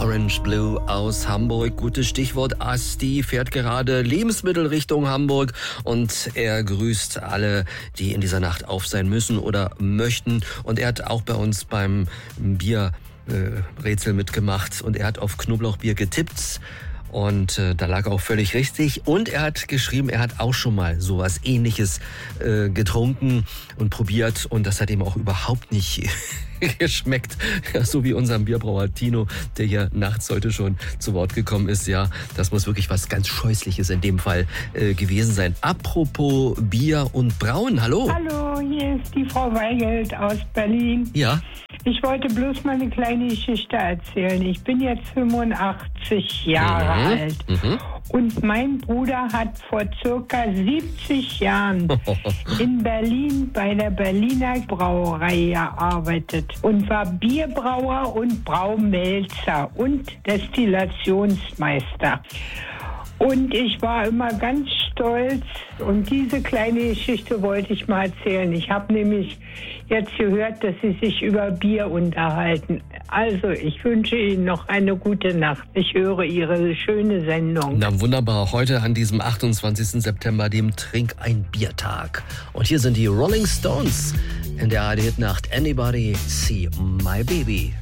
Orange Blue aus Hamburg. Gutes Stichwort. Asti fährt gerade Lebensmittel Richtung Hamburg und er grüßt alle, die in dieser Nacht auf sein müssen oder möchten. Und er hat auch bei uns beim Bierrätsel mitgemacht und er hat auf Knoblauchbier getippt. Und da lag auch völlig richtig. Und er hat geschrieben, er hat auch schon mal sowas Ähnliches getrunken und probiert. Und das hat ihm auch überhaupt nicht geschmeckt. Ja, so wie unserem Bierbrauer Tino, der hier nachts heute schon zu Wort gekommen ist. Ja, das muss wirklich was ganz Scheußliches in dem Fall gewesen sein. Apropos Bier und Brauen, hallo. Hallo, hier ist die Frau Weigelt aus Berlin. Ja. Ich wollte bloß mal eine kleine Geschichte erzählen. Ich bin jetzt 85 Jahre alt. Und mein Bruder hat vor circa 70 Jahren in Berlin bei der Berliner Brauerei gearbeitet und war Bierbrauer und Braumälzer und Destillationsmeister. Und ich war immer ganz stolz und diese kleine Geschichte wollte ich mal erzählen. Ich habe nämlich jetzt gehört, dass Sie sich über Bier unterhalten. Also, ich wünsche Ihnen noch eine gute Nacht. Ich höre Ihre schöne Sendung. Na wunderbar, heute an diesem 28. September, dem Trink-ein-Bier-Tag. Und hier sind die Rolling Stones in der ARD-Nacht Anybody See My Baby.